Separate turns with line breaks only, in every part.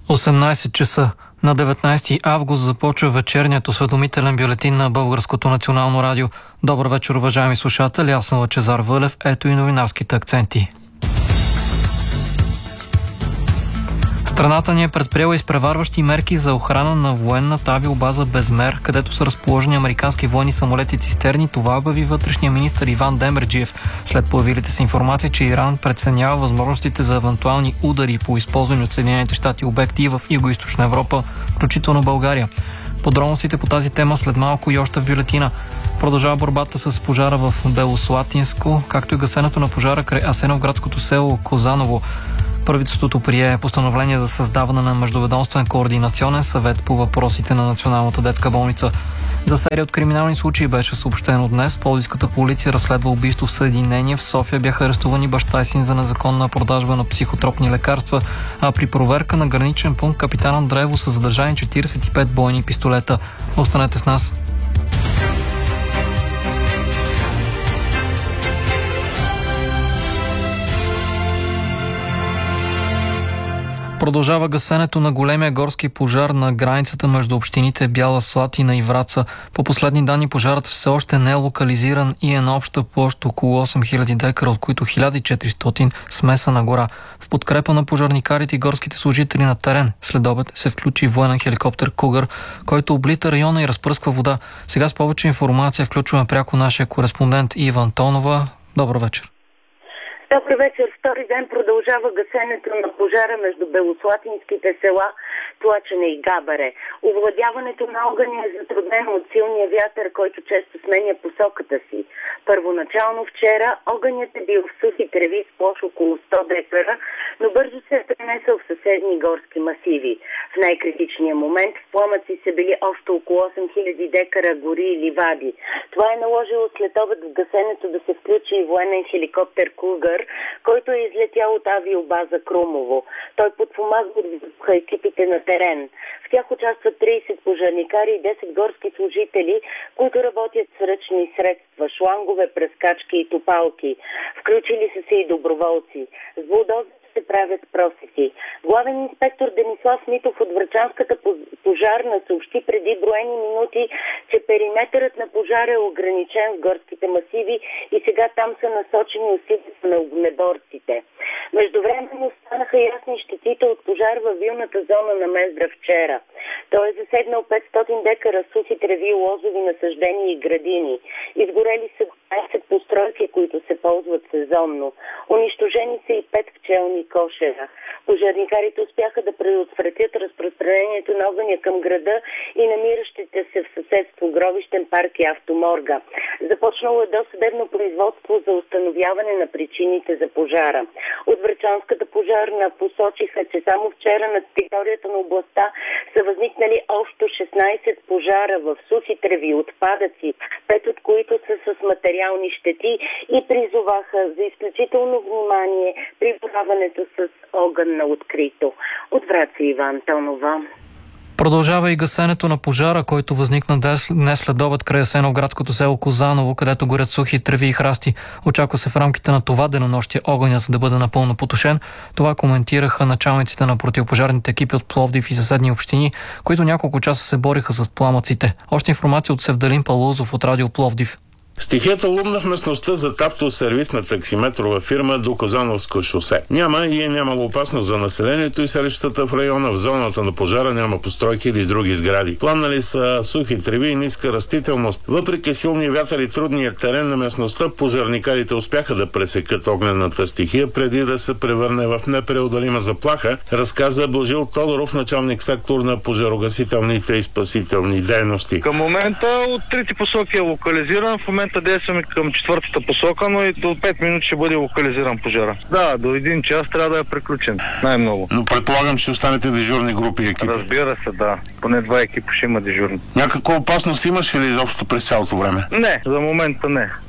18 часа. На 19 август започва вечерният осведомителен бюлетин на Българското национално радио. Добър вечер, уважаеми слушатели. Аз съм Лъчезар Вълев. Ето и новинарските акценти. Страната ни е предприела изпреварващи мерки за охрана на военната авиобаза Безмер, където са разположени американски военни самолети цистерни. Това обяви вътрешния министър Иван Демерджиев след появилите се информации, че Иран преценява възможностите за евентуални удари по използвани от Съединените щати обекти в Югоизточна Европа, включително България. Подробностите по тази тема след малко и още в бюлетина. Продължава борбата с пожара в Белослатинско, както и гасенето на пожара край Асеновградското село Козаново. Правителството прие постановление за създаване на междуведомствен координационен съвет по въпросите на Националната детска болница. За серия от криминални случаи беше съобщено днес. Пловдивската полиция разследва убийство в Съединение. В София бяха арестувани баща и син за незаконна продажба на психотропни лекарства, а при проверка на граничен пункт Капитан Андреево са задържани 45 бойни пистолета. Останете с нас. Продължава гасенето на големия горски пожар на границата между общините Бяла Слатина и Враца. По последни данни пожарът все още не е локализиран и е на обща площ около 8000 декара, от които 1400 смесена гора. В подкрепа на пожарникарите и горските служители на терен след обед се включи военен хеликоптер Кугър, който облита района и разпръсква вода. Сега с повече информация включваме пряко нашия кореспондент Ива Антонова. Добър вечер.
Добър вечер. Втори ден продължава гасенето на пожара между белослатинските села Тлачене и Габаре. Овладяването на огъня е затруднено от силния вятър, който често сменя посоката си. Първоначално вчера огънят е бил в сухи треви с площ около 100 декара, но бързо се е пренесъл в съседни горски масиви. В най-критичния момент в пламъци са били още около 8000 декара гори и ливади. Това е наложило след обед в гасенето да се включи и военен хеликоптер Кугър, който е излетял от авиобаза Крумово. Той подпомага екипите на терен. В тях участват 30 пожарникари и 10 горски служители, които работят с ръчни средства, шлангове, пръскачки и топалки. Включили са се и доброволци. С булдозер се правят просети. Главен инспектор Денислав Митов от Врачанската пожарна съобщи преди броени минути, че периметърът на пожара е ограничен в горските масиви и сега там са насочени усилията на огнеборците. Междувременно станаха ясни щетите от пожар във вилната зона на Мездра вчера. Той е засегнал 500 декара сухи треви, лозови насъждения и градини. Изгорели са 15 постройки, които се ползват сезонно. Унищожени са и 5 пчелни кошера. Пожарникарите успяха да предотвратят разпространението на огъня към града и намиращите се в съседство гробищен парк и автоморга. Започнало е досъдебно производство за установяване на причините за пожара. От Врачанската пожарна посочиха, че само вчера на територията на областта са възникнали общо 16 пожара в сухи треви, отпадъци, 5 от които са с материални щети, и призоваха за изключително внимание при бораването с огън на открито. От Враца Ива Антонова.
Продължава и гасенето на пожара, който възникна днес след обед край Асеновградското село Козаново, където горят сухи треви и храсти. Очаква се в рамките на това денонощие огънят да бъде напълно потушен. Това коментираха началниците на противопожарните екипи от Пловдив и съседни общини, които няколко часа се бориха с пламъците. Още информация от Севдалин Палузов от Радио Пловдив.
Стихията лумна в местността зад автосервис на таксиметрова фирма до Козановско шосе. Няма и е нямало опасност за населението и селищата в района. В зоната на пожара няма постройки или други сгради. Пламнали са сухи треви и ниска растителност. Въпреки силния вятър и трудния терен на местността, пожарникарите успяха да пресекат огнената стихия преди да се превърне в непреодолима заплаха, разказа Божил Тодоров, началник сектор на пожарогасителните и спасителни дейности.
Към момента от трите посоки е локализиран. В момента действаме към четвъртата посока, но и до 5 минути ще бъде локализиран пожара. Да, до 1 час трябва да е приключен. Най-много.
Но предполагам, че останете дежурни групи и екипи.
Разбира се, да. Поне 2 екипа ще има дежурни.
Някаква опасност имаш ли изобщо през цялото време?
Не, за момента не.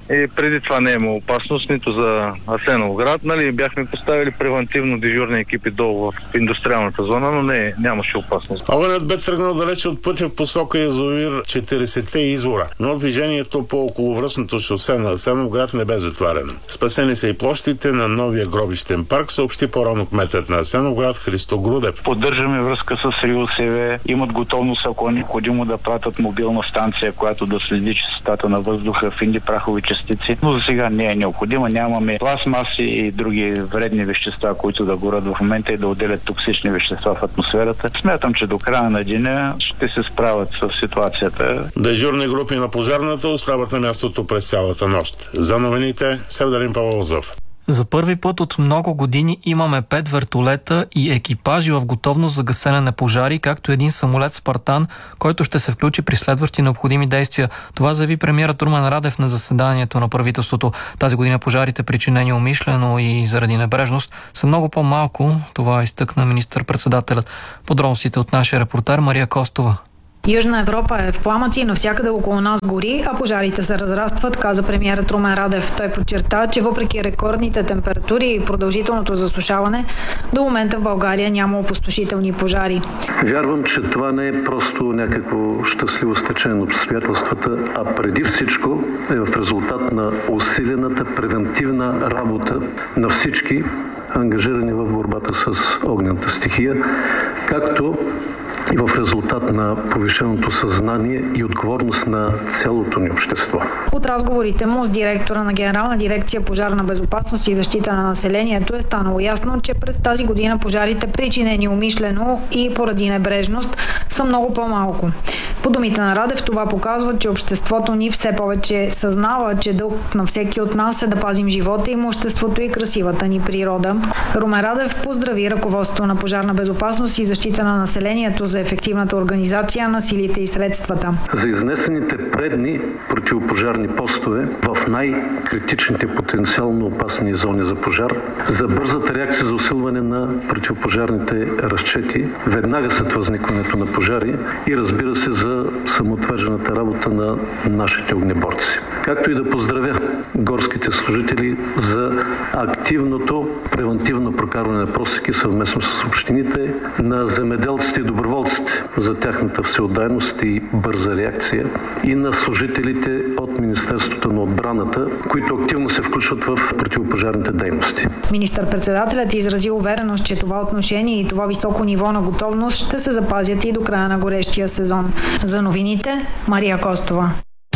и преди това не е имало опасност нито за Асеновград. Бяхме поставили превентивно дежурни екипи долу в индустриалната зона, но нямаше опасност.
Огънят бе тръгнал далече от пътя в посока язовир 40-те извора, но движението по околовръстното шосе на Асеновград не бе затварено. Спасени са и площите на новия гробищен парк, съобщи по-рано кметът на Асеновград Христо Грудев.
Поддържаме връзка с РИОСВ, имат готовност, ако е необходимо, да пратят мобилна станция, която да следи чистотата на въздуха, фини прахови частици, но за сега не е необходимо. Нямаме пластмаси и други вредни вещества, които да горят в момента и да отделят токсични вещества в атмосферата. Смятам, че до края на деня ще се справят с ситуацията.
Дежурни групи на пожарната остават на мястото през цялата нощ. За новините Севдарин Павлозов.
За първи път от много години имаме 5 вертолета и екипажи в готовност за гасене на пожари, както един самолет Спартан, който ще се включи при следващи необходими действия. Това заяви премиерът Румен Радев на заседанието на правителството. Тази година пожарите, причинени умишлено и заради небрежност, са много по-малко. Това изтъкна министър-председателят. Подробностите от нашия репортер Мария Костова.
Южна Европа е в пламъци, навсякъде около нас гори, а пожарите се разрастват, каза премиерът Румен Радев. Той подчерта, че въпреки рекордните температури и продължителното засушаване, до момента в България няма опустошителни пожари.
Вярвам, че това не е просто някакво щастливо стечение на обстоятелствата, а преди всичко е в резултат на усилената превентивна работа на всички ангажирани в борбата с огнената стихия, както и в резултат на повишеното съзнание и отговорност на цялото ни общество.
От разговорите му с директора на Генерална дирекция пожарна безопасност и защита на населението е станало ясно, че през тази година пожарите, причинени умишлено и поради небрежност, са много по-малко. По думите на Радев, това показва, че обществото ни все повече съзнава, че дълг на всеки от нас е да пазим живота, имуществото и красивата ни природа. Румен Радев поздрави ръководството на пожарна безопасност и защита на населението за ефективната организация на силите и средствата.
За изнесените предни противопожарни постове в най-критичните потенциално опасни зони за пожар, за бързата реакция за усилване на противопожарните разчети, веднага след възникването на пожари и разбира се за самоотвържената работа на нашите огнеборци. Както и да поздравя горските служители за активното превентивно прокарване на просеки съвместно с общините, на земеделците и доброволците за тяхната всеотдайност и бърза реакция и на служителите от Министерството на отбраната, които активно се включват в противопожарните дейности.
Министър-председателят изрази увереност, че това отношение и това високо ниво на готовност ще се запазят и до края на горещия сезон. За новините Мария Костова.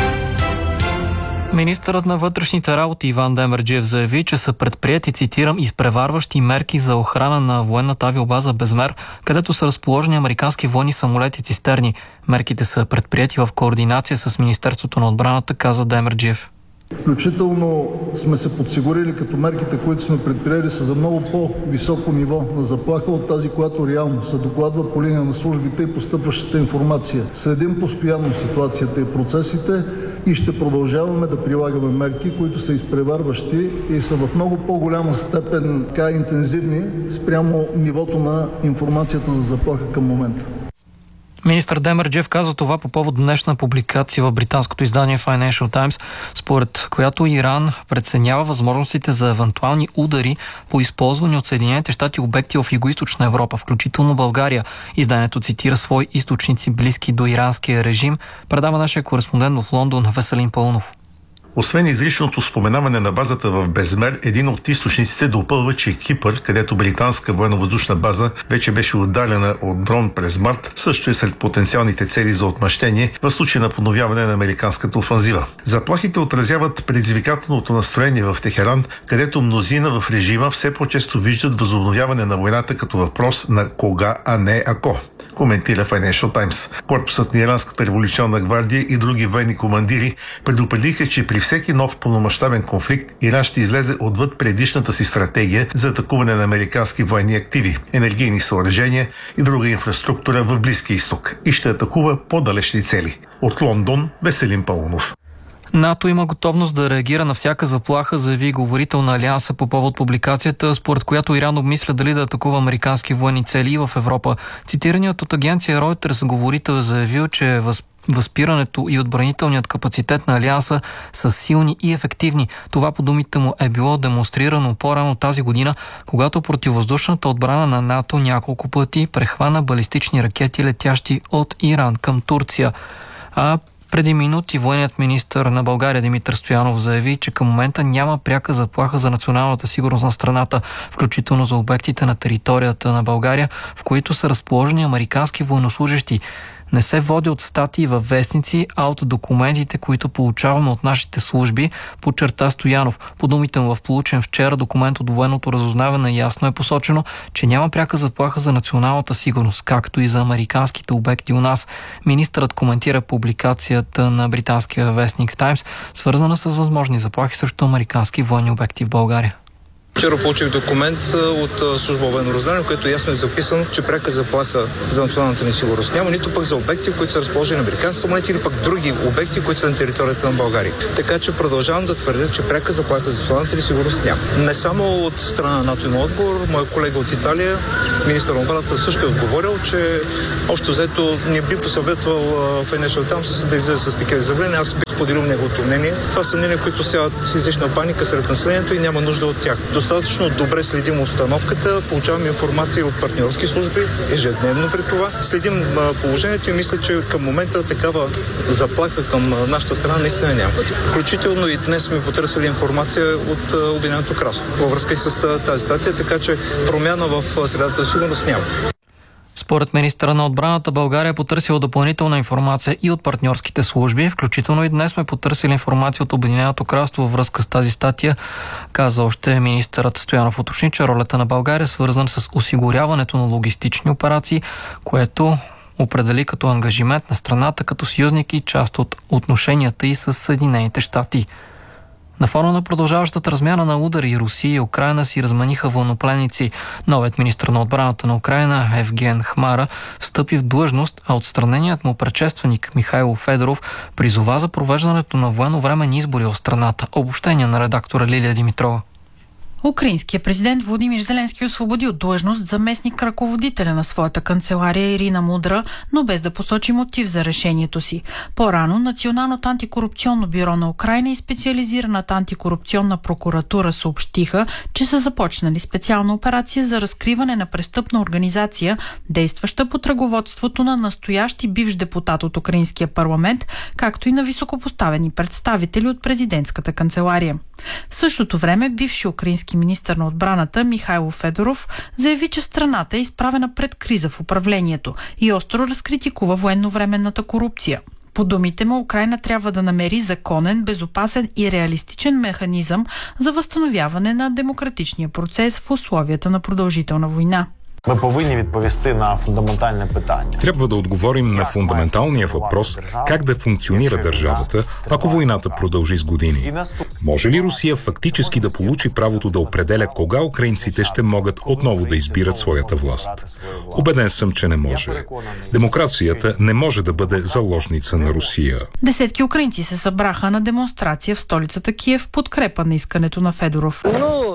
Министърът на вътрешните работи Иван Демерджиев заяви, че са предприети, цитирам, изпреварващи мерки за охрана на военната авиобаза Безмер, където са разположени американски военни самолети цистерни. Мерките са предприети в координация с Министерството на отбраната, каза Демерджиев.
Включително сме се подсигурили, като мерките, които сме предприели, са за много по-високо ниво на заплаха от тази, която реално се докладва по линия на службите и постъпващата информация. Следим постоянно ситуацията и процесите и ще продължаваме да прилагаме мерки, които са изпреварващи и са в много по-голяма степен интензивни спрямо нивото на информацията за заплаха към момента.
Министър Демерджиев каза това по повод днешна публикация в британското издание Financial Times, според която Иран преценява възможностите за евентуални удари по използвани от Съединените щати обекти в Югоизточна Европа, включително България. Изданието цитира свои източници, близки до иранския режим, предава нашия кореспондент в Лондон Веселин Пълнов.
Освен изричното споменаване на базата в Безмер, един от източниците допълва, че Кипър, където британска военновъздушна база вече беше ударена от дрон през март, също е сред потенциалните цели за отмъщение в случай на подновяване на американската офанзива. Заплахите отразяват предизвикателното настроение в Техеран, където мнозина в режима все по-често виждат възобновяване на войната като въпрос на кога, а не ако, коментира Financial Times. Корпусът на Иранската революционна гвардия и други военни командири предупредиха, че при всеки нов пълномащабен конфликт Иран ще излезе отвъд предишната си стратегия за атакуване на американски военни активи, енергийни съоръжения и друга инфраструктура в Близкия изток и ще атакува по-далечни цели. От Лондон Веселин Пълнов.
НАТО има готовност да реагира на всяка заплаха, заяви говорител на Алианса по повод публикацията, според която Иран обмисля дали да атакува американски военни цели и в Европа. Цитираният от агенция Reuters говорител е заявил, че възпирането и отбранителният капацитет на Алианса са силни и ефективни. Това по думите му е било демонстрирано по-рано тази година, когато противовъздушната отбрана на НАТО няколко пъти прехвана балистични ракети, летящи от Иран към Турция. Преди минути военният министър на България Димитър Стоянов заяви, че към момента няма пряка заплаха за националната сигурност на страната, включително за обектите на територията на България, в които са разположени американски военнослужещи. Не се води от статии във вестници, а от документите, които получаваме от нашите служби, подчерта Стоянов. По думите му в получен вчера документ от военното разузнаване ясно е посочено, че няма пряка заплаха за националната сигурност, както и за американските обекти у нас. Министърът коментира публикацията на британския вестник Таймс, свързана с възможни заплахи срещу американски военни обекти в България.
Вчера получих документ от служба военно разузнаване, в който ясно е записано, че пряка заплаха за националната ни сигурност няма, нито пък за обекти, които са разположени на американски самолети или пък други обекти, които са на територията на България. Така че продължавам да твърдя, че пряка заплаха за националната ни сигурност няма. Не само от страна на НАТО има отговор, моя колега от Италия, министър на отбраната също е отговорил, че общо взето не би посъветвал Financial Times да излезе с такива изявления. Аз бих споделил неговото мнение. Това са мнения, които сяват излишна паника сред населението и няма нужда от тях. Достатъчно добре следим обстановката, получаваме информация от партньорски служби ежедневно при това. Следим положението и мисля, че към момента такава заплаха към нашата страна наистина няма. Включително и днес сме потърсили информация от Обединеното кралство във връзка и с тази статия, така че промяна в средата за сигурност няма.
Според министъра на отбраната България е потърсила допълнителна информация и от партньорските служби. Включително и днес сме потърсили информация от Обединеното кралство във връзка с тази статия. Каза още министърът Стоянов. Уточни, че ролята на България е свързана с осигуряването на логистични операции, което определи като ангажимент на страната като съюзник и част от отношенията и с Съединените щати. На фона на продължаващата размяна на удари Русия и Украйна си размениха военнопленници. Новият министър на отбраната на Украйна Евген Хмара встъпи в длъжност, а отстраненият му предшественик Михайло Федоров призова за провеждането на военновременни избори в страната. Обобщение на редактора Лилия Димитрова.
Украинският президент Володимир Зеленски освободи от длъжност заместник ръководителя на своята канцелария Ирина Мудра, но без да посочи мотив за решението си. По-рано Националното антикорупционно бюро на Украйна и специализираната антикорупционна прокуратура съобщиха, че са започнали специална операция за разкриване на престъпна организация, действаща под ръководството на настоящ и бивш депутат от Украинския парламент, както и на високопоставени представители от президентската канцелария. В същото време бивши украински министър на отбраната Михайло Федоров заяви, че страната е изправена пред криза в управлението и остро разкритикува военновременната корупция. По думите му, Украйна трябва да намери законен, безопасен и реалистичен механизъм за възстановяване на демократичния процес в условията на продължителна война.
Ми повинні відповісти на фундаментальне питання.
Трябва да отговорим на фундаменталния въпрос как да функционира държавата, ако войната продължи с години. Може ли Русия фактически да получи правото да определя кога украинците ще могат отново да избират своята власт? Убеден съм, че не може. Демокрацията не може да бъде заложница на Русия.
Десетки украинци се събраха на демонстрация в столицата Киев в подкрепа на искането на Федоров.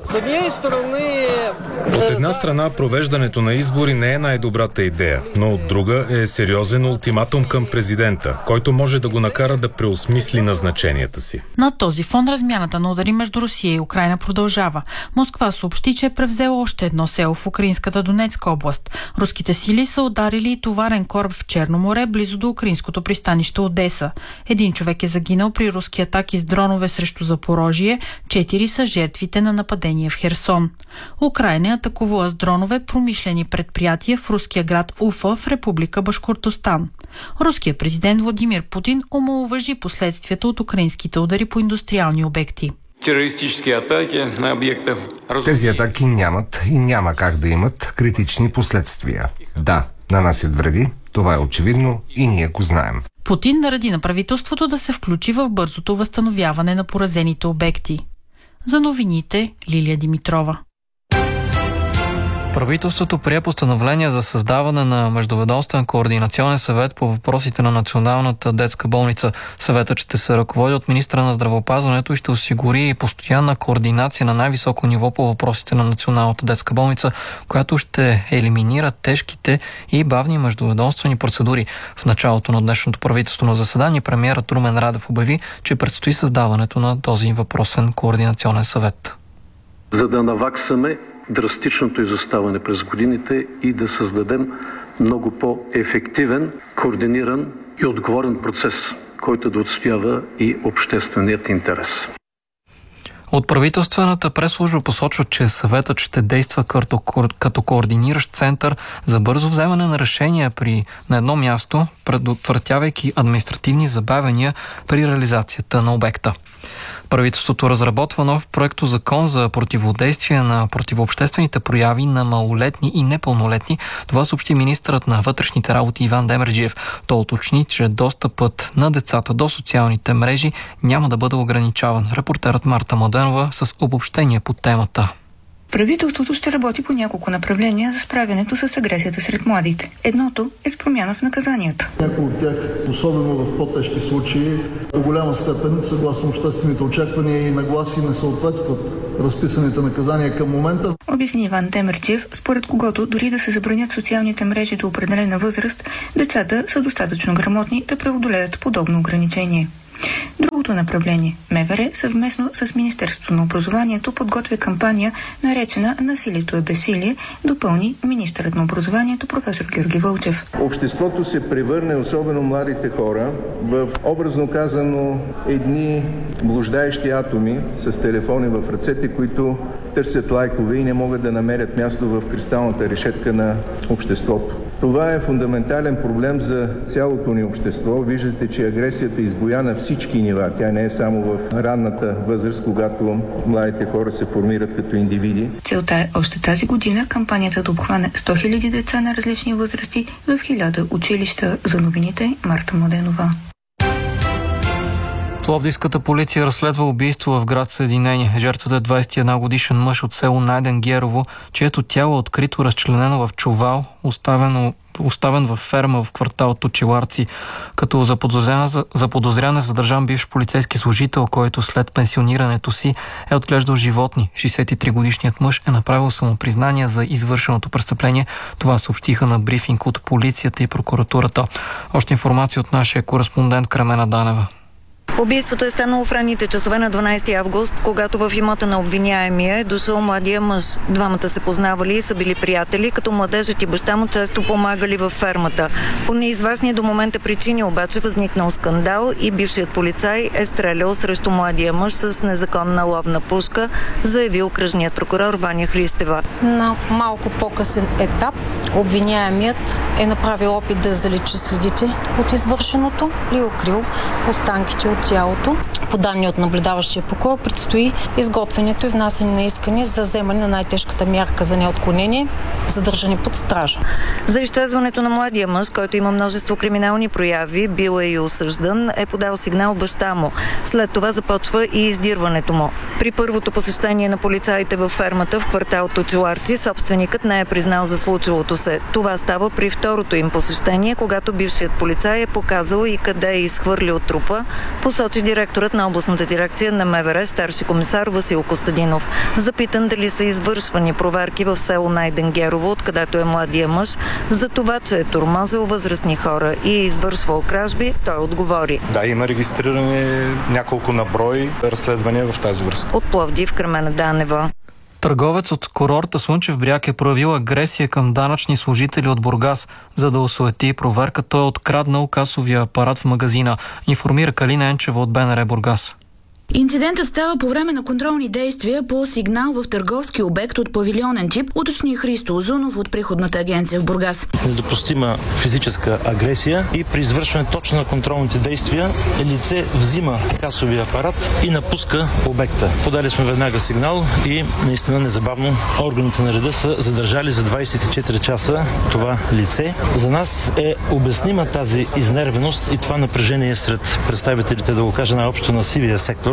От една страна, провеждането на избори не е най-добрата идея, но от друга е сериозен ултиматум към президента, който може да го накара да преосмисли назначенията си.
На този фон размяната на удари между Русия и Украйна продължава. Москва съобщи, че е превзела още едно село в украинската Донецка област. Руските сили са ударили и товарен кораб в Черно море, близо до украинското пристанище Одеса. Един човек е загинал при руски атаки с дронове срещу Запорожие, 4 са жертвите на нападение в Херсон. Украйна атакувала с дронове промишлени предприятия в руския град Уфа в Република Башкортостан. Руският президент Владимир Путин омаловажи последствията от украинските удари по индустриални обекти.
Тези атаки нямат и няма как да имат критични последствия. Да, нанасят вреди, това е очевидно и ние го знаем.
Путин нареди на правителството да се включи в бързото възстановяване на поразените обекти. За новините Лилия Димитрова.
Правителството прие постановление за създаване на Междуведомствен координационен съвет по въпросите на Националната детска болница. Съветът ще се ръководи от министра на здравеопазването и ще осигури постоянна координация на най-високо ниво по въпросите на Националната детска болница, която ще елиминира тежките и бавни междуведомствени процедури. В началото на днешното правителствено заседание премиерът Румен Радев обяви, че предстои създаването на този въпросен координационен съвет.
За да наваксаме драстичното изоставане през годините и да създадем много по-ефективен, координиран и отговорен процес, който да отстоява и общественият интерес.
От правителствената пресслужба посочва, че съветът ще действа като координиращ център за бързо вземане на решения на едно място, предотвратявайки административни забавяния при реализацията на обекта. Правителството разработва нов проектозакон за противодействие на противообществените прояви на малолетни и непълнолетни. Това съобщи министърът на вътрешните работи Иван Демерджиев. Той уточни, че достъпът на децата до социалните мрежи няма да бъде ограничаван. Репортерът Марта Младенова с обобщение по темата.
Правителството ще работи по няколко направления за справянето с агресията сред младите. Едното е с промяна в наказанията.
Някои от тях, особено в по-тежки случаи, до голяма степен, съгласно обществените очаквания и нагласи, не съответстват разписаните наказания към момента.
Обясни Иван Демерджиев, според когото дори да се забранят социалните мрежи до определена възраст, децата са достатъчно грамотни да преодолеят подобно ограничение. Другото направление – МВР съвместно с Министерството на образованието подготвя кампания, наречена "Насилието е безсилие", допълни министърът на образованието професор Георги Вълчев.
Обществото се превърне, особено младите хора, в образно казано едни блуждаещи атоми с телефони в ръцете, които търсят лайкове и не могат да намерят място в кристалната решетка на обществото. Това е фундаментален проблем за цялото ни общество. Виждате, че агресията избуя на всички нива. Тя не е само в ранната възраст, когато младите хора се формират като индивиди.
Целта е още тази година кампанията да обхване 100 000 деца на различни възрасти в 1000 училища. За новините Марта Младенова.
Пловдивската полиция разследва убийство в град Съединение. Жертвата е 21-годишен мъж от село Найден Герово, чието тяло е открито разчленено в чувал, оставен във ферма в квартал Точиларци. Като заподозрян е задържан бивш полицейски служител, който след пенсионирането си е отглеждал животни. 63-годишният мъж е направил самопризнание за извършеното престъпление. Това съобщиха на брифинг от полицията и прокуратурата. Още информация от нашия кореспондент Кремена Данева.
Убийството е станало в ранните часове на 12 август, когато в имота на обвиняемия е дошъл младия мъж. Двамата се познавали и са били приятели, като младежът и баща му често помагали във фермата. По неизвестни до момента причини обаче възникнал скандал и бившият полицай е стрелял срещу младия мъж с незаконна ловна пушка, заявил окръжният прокурор Ваня Христева.
На малко по-късен етап обвиняемият е направил опит да заличи следите от извършеното и укрил останките от тялото. По данни от наблюдаващия прокурор предстои изготвянето и внасяне на искане за вземане на най-тежката мярка за неотклонение, задържане под стража.
За изчезването на младия мъж, който има множество криминални прояви, бил е и осъждан, е подал сигнал баща му. След това започва и издирването му. При първото посещение на полицаите във фермата в квартал Точиларци, собственикът не е признал за случилото се. Това става при второто им посещение, когато бившият полицай е показал и къде е изхвърлил трупа, посочи директорът на областната дирекция на МВР, старши комисар Васил Костадинов. Запитан дали са извършвани проверки в село Найден Герово, откъдето е младия мъж, за това, че е тормозил възрастни хора и е извършвал кражби, той отговори.
Да, има регистрирани няколко на брой разследвания в тази връзка.
От Пловдив, Кремена Данева.
Търговец от курорта Слънчев бряг е проявил агресия към данъчни служители от Бургас. За да осуети проверка, той е откраднал касовия апарат в магазина, информира Калина Енчева от БНР Бургас.
Инцидентът става по време на контролни действия по сигнал в търговски обект от павилионен тип, уточни Христо Озунов от Приходната агенция в Бургас.
Недопустима физическа агресия и при извършване точно на контролните действия лице взима касовия апарат и напуска обекта. Подали сме веднага сигнал и наистина незабавно органите на реда са задържали за 24 часа това лице. За нас е обяснима тази изнервеност и това напрежение сред представителите, да го кажа най-общо, на сивия сектор,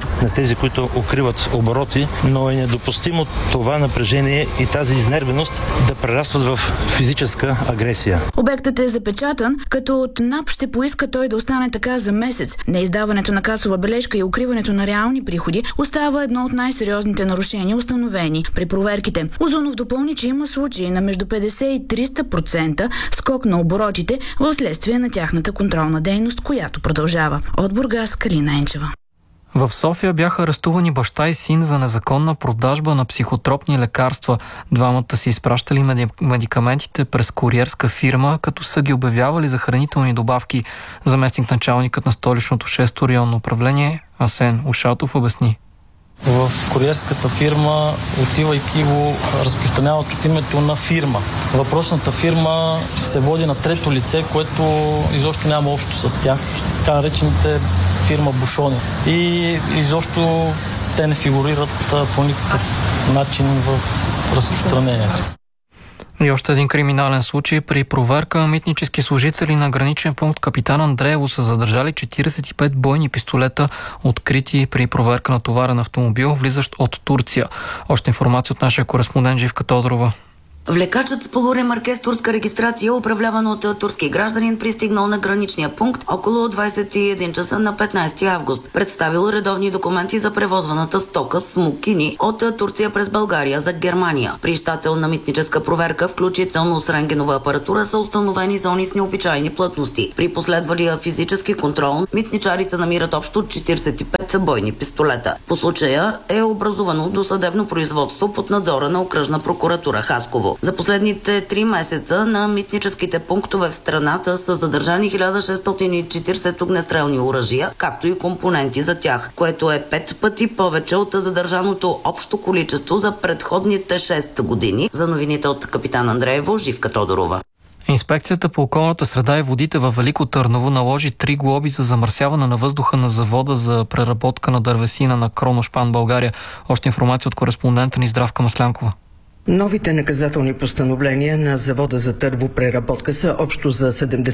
на тези, които укриват обороти, но е недопустимо това напрежение и тази изнервеност да прерастват в физическа агресия.
Обектът е запечатан, като от НАП ще поиска той да остане така за месец. Неиздаването на касова бележка и укриването на реални приходи остава едно от най-сериозните нарушения, установени при проверките. Узунов допълни, че има случаи на между 50 и 300% скок на оборотите в следствие на тяхната контролна дейност, която продължава. От Бургас, Калина Енчева.
В София бяха арестувани баща и син за незаконна продажба на психотропни лекарства. Двамата си изпращали медикаментите през куриерска фирма, като са ги обявявали за хранителни добавки. Заместник-началникът на столичното 6-то районно управление Асен Ушатов обясни.
В куриерската фирма, отивайки го, разпространяват от името на фирма. Въпросната фирма се води на трето лице, което изобщо няма общо с тях. Така наречените фирма Бушони. И изобщо те не фигурират по никакъв начин в разпространението.
И още един криминален случай. При проверка митнически служители на граничен пункт Капитан Андреево са задържали 45 бойни пистолета, открити при проверка на товарен автомобил, влизащ от Турция. Още информация от нашия кореспондент Живка Тодорова.
Влекачът с полуремарке с турска регистрация, управляван от турски гражданин, пристигнал на граничния пункт около 21 часа на 15 август. Представил редовни документи за превозваната стока смокини от Турция през България за Германия. При щателна митническа проверка, включително с рентгенова апаратура, са установени зони с необичайни плътности. При последвалия физически контрол, митничарите намират общо 45 бойни пистолета. По случая е образувано досъдебно производство под надзора на окръжна прокуратура Хасково. За последните 3 месеца на митническите пунктове в страната са задържани 1640 огнестрелни оръжия, както и компоненти за тях, което е 5 пъти повече от задържаното общо количество за предходните 6 години. За новините от Капитан Андреево, Живка Тодорова.
Инспекцията по околната среда и водите във Велико Търново наложи 3 глоби за замърсяване на въздуха на завода за преработка на дървесина на Кроношпан, България. Още информация от кореспондента ни Здравка Маслянкова.
Новите наказателни постановления на завода за тървопреработка са общо за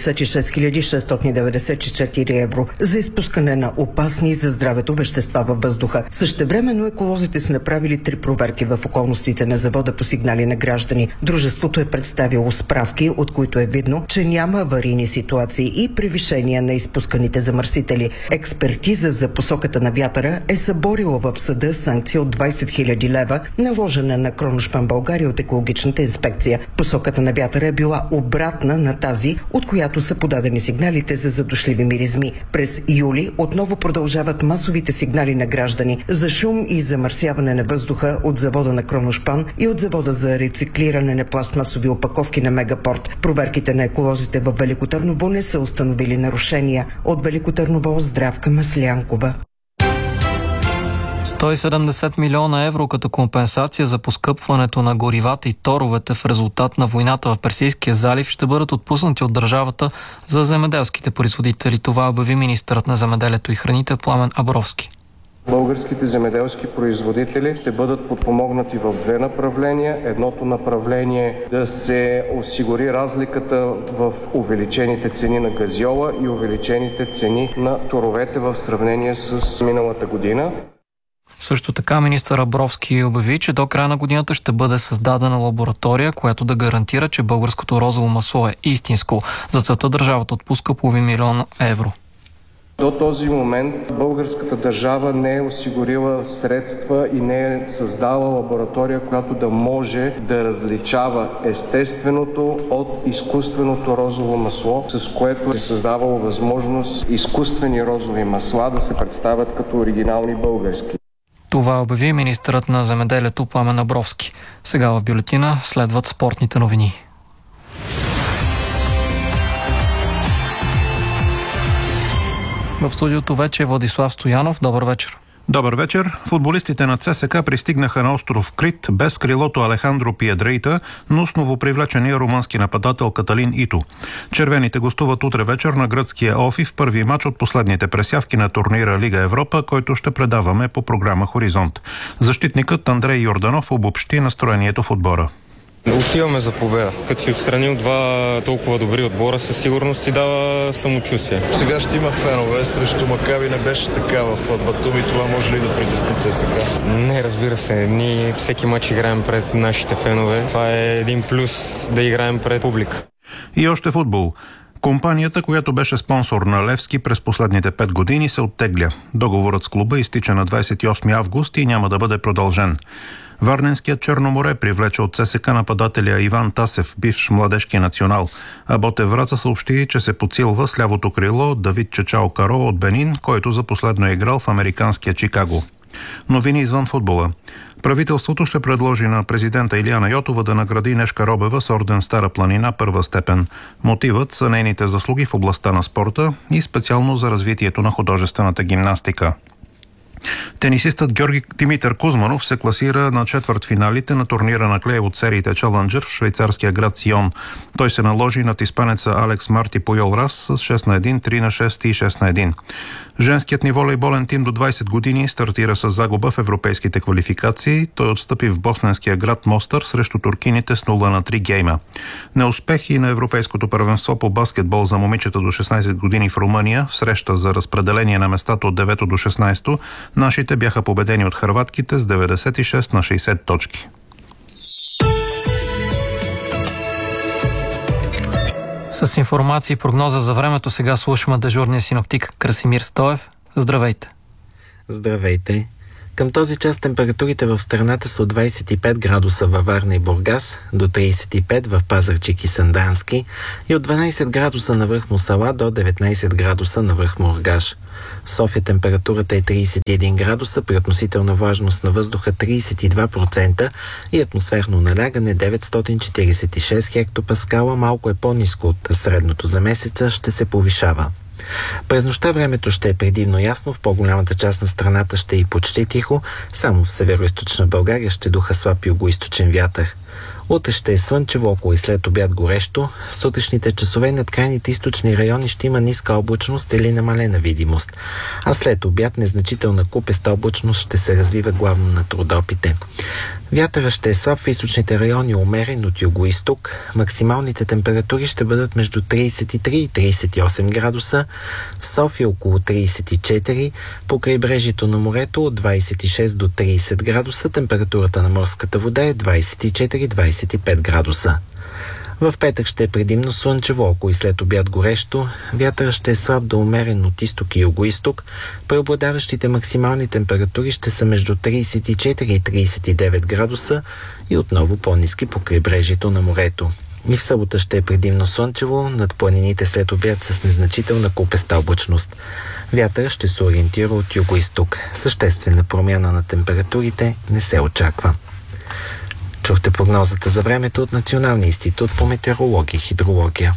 76 694 евро за изпускане на опасни за здравето вещества във въздуха. Същевременно еколозите са направили 3 проверки в околностите на завода по сигнали на граждани. Дружеството е представило справки, от които е видно, че няма аварийни ситуации и превишения на изпусканите замърсители. Експертиза за посоката на вятъра е съборила в съда санкция от 20 000 лева, наложена на Кроношпан, България от екологичната инспекция. Посоката на вятъра е била обратна на тази, от която са подадени сигналите за задушливи миризми. През юли отново продължават масовите сигнали на граждани за шум и замърсяване на въздуха от завода на Кроношпан и от завода за рециклиране на пластмасови опаковки на Мегапорт. Проверките на еколозите в Велико Търново не са установили нарушения. От Велико Търново Здравка Маслянкова.
170 милиона евро като компенсация за поскъпването на горивата и торовете в резултат на войната в Персийския залив ще бъдат отпуснати от държавата за земеделските производители. Това обяви министърът на земеделието и храните Пламен Абровски.
Българските земеделски производители ще бъдат подпомогнати в 2 направления. Едното направление е да се осигури разликата в увеличените цени на газьола и увеличените цени на торовете в сравнение с миналата година.
Също така министър Абровски обяви, че до края на годината ще бъде създадена лаборатория, която да гарантира, че българското розово масло е истинско. За целта държавата отпуска половин милион евро.
До този момент българската държава не е осигурила средства и не е създала лаборатория, която да може да различава естественото от изкуственото розово масло, с което е създавало възможност изкуствени розови масла да се представят като оригинални български.
Това обяви министърът на земеделието Пламен Абровски. Сега в бюлетина следват спортните новини. В студиото вече е Владислав Стоянов. Добър вечер.
Добър вечер. Футболистите на ЦСКА пристигнаха на остров Крит без крилото Алехандро Пиедрейта, но с новопривлечения румънски нападател Каталин Ито. Червените гостуват утре вечер на гръцкия Офи в първи мач от последните пресявки на турнира Лига Европа, който ще предаваме по програма Хоризонт. Защитникът Андрей Йорданов обобщи настроението в отбора.
Отиваме за победа. Като си отстрани от два толкова добри отбора, със сигурност ти дава самочувствие.
Сега ще има фенове, срещу Макаби не беше така в Батуми. Това може ли да притесни ЦСКА?
Не, разбира се. Ние всеки матч играем пред нашите фенове. Това е един плюс да играем пред публика.
И още футбол. Компанията, която беше спонсор на Левски през последните 5 години, се оттегля. Договорът с клуба изтича на 28 август и няма да бъде продължен. Варненският Черноморе привлече от ЦСКА нападателя Иван Тасев, бивш младежки национал. А Ботев Враца съобщи, че се подсилва с лявото крило Давид Чачао Каро от Бенин, който за последно е играл в американския Чикаго. Новини извън футбола. Правителството ще предложи на президента Илияна Йотова да награди Нешка Робева с орден Стара планина първа степен. Мотивът са нейните заслуги в областта на спорта и специално за развитието на художествената гимнастика. Тенисистът Георги Димитър Кузманов се класира на четвъртфиналите на турнира на клей от сериите Чаленджър в швейцарския град Сион. Той се наложи над испанеца Алекс Марти Пуйол Рас с 6-1, 3-6 и 6-1. Женският ни волейболен тим до 20 години стартира с загуба в европейските квалификации. Той отстъпи в босненския град Мостър срещу туркините с 0-3 гейма. Неуспехи на европейското първенство по баскетбол за момичета до 16 години в Румъния в среща за разпределение на местата от 9 до 16 нашите бяха победени от хърватките с 96 на 60 точки.
С информация и прогноза за времето сега слушаме дежурния синоптик Красимир Стоев. Здравейте!
Здравейте! Към този час температурите в страната са от 25 градуса във Варна и Бургас, до 35 в Пазарджик и Сандански и от 12 градуса на връх Мусала до 19 градуса на връх Мургаш. В София температурата е 31 градуса при относителна влажност на въздуха 32% и атмосферно налягане 946 хектопаскала, малко е по-ниско от средното за месеца, ще се повишава. През нощта времето ще е предимно ясно, в по-голямата част на страната ще е и почти тихо, само в северо-источна България ще духа слаб югоизточен вятър. Утре ще е слънчево, около и след обяд горещо. В сутрешните часове над крайните източни райони ще има ниска облачност или намалена видимост, а след обяд незначителна купеста облачност ще се развива главно над Родопите. Вятъра ще е слаб в източните райони, умерен от юго-исток. Максималните температури ще бъдат между 33 и 38 градуса, в София около 34, по крайбрежието на морето от 26 до 30 градуса, температурата на морската вода е 24-25 градуса. В петък ще е предимно слънчево, около и след обяд горещо. Вятъра ще е слаб до умерен от изток и юго-исток. Преобладаващите максимални температури ще са между 34 и 39 градуса и отново по-ниски по крайбрежието на морето. И в събота ще е предимно слънчево, над планините след обяд с незначителна купеста облачност. Вятъра ще се ориентира от юго-исток. Съществена промяна на температурите не се очаква. Чухте прогнозата за времето от Националния институт по метеорология и хидрология.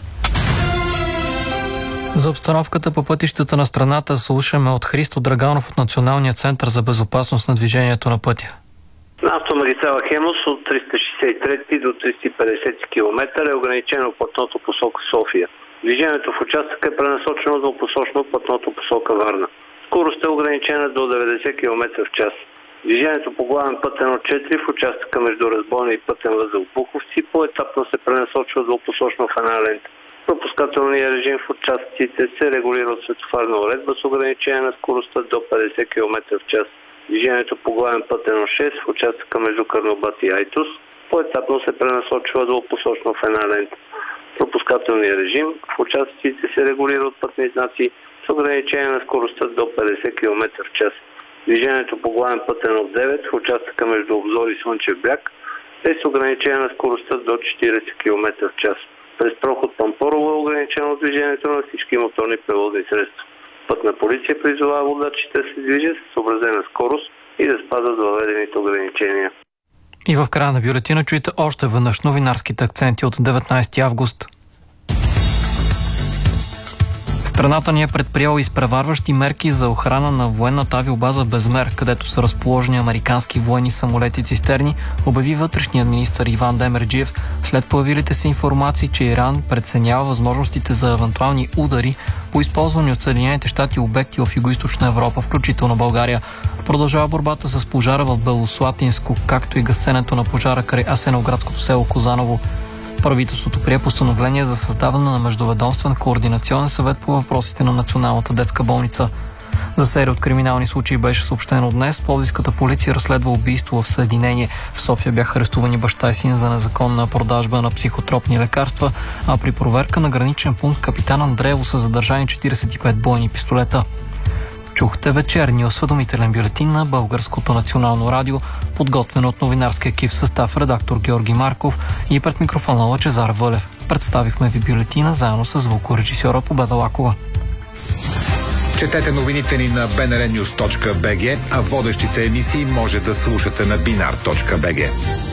За обстановката по пътищата на страната слушаме от Христо Драганов от Националния център за безопасност на движението на пътя.
На автомагистрала Хемус от 363 до 350 км е ограничено платното посока София. Движението в участъка е пренасочено двупосочно платното посока Варна. Скорост е ограничена до 90 км в час. Движението по главен път 1-4 в участъка между Разбойна и пътен възел Буховци поетапно се пренасочва двупосочно в една лента. Пропускателният режим в участъците се регулира от светофарна уредба с ограничение на скоростта до 50 км в час. Движението по главен път 1-6 в участъка между Карнобат и Айтос поетапно се пренасочва двупосочно в една лента. Пропускателният режим в участъците се регулира от пътни знаци с ограничение на скоростта до 50 км в час. Движението по главен път 1-9 в участъка между Обзор и Слънчев бряг е с ограничение на скоростта до 40 км в час. През проход Пампорово е ограничено движението на всички моторни превозни средства. Пътна полиция призовава водачите да се движат с съобразена скорост и да спазват въведените ограничения.
И в края на бюлетина чуйте още веднъж новинарските акценти от 19 август. Страната ни е предприела изпреварващи мерки за охрана на военната авиобаза Безмер, където са разположени американски военни самолети цистерни, обяви вътрешният министър Иван Демерджиев след появилите се информации, че Иран преценява възможностите за евентуални удари по използвани от Съединените щати обекти в Югоизточна Европа, включително България. Продължава борбата с пожара в Белослатинско, както и гасенето на пожара край Асеновградското село Козаново. Правителството прие постановление за създаване на междуведомствен координационен съвет по въпросите на Националната детска болница. За серия от криминални случаи беше съобщено днес. Пловдивската полиция разследва убийство в Съединение. В София бяха арестувани баща и син за незаконна продажба на психотропни лекарства, а при проверка на граничен пункт капитан Андреево са задържани 45 бойни пистолета. Чухте вечерния осведомителен бюлетин на Българското национално радио, подготвен от новинарски екип в състав редактор Георги Марков и пред микрофона Лъчезар Вълев. Представихме ви бюлетина заедно с звукорежисьора Победа Лакова.
Четете новините ни на bnrnews.bg, а водещите емисии може да слушате на binar.bg.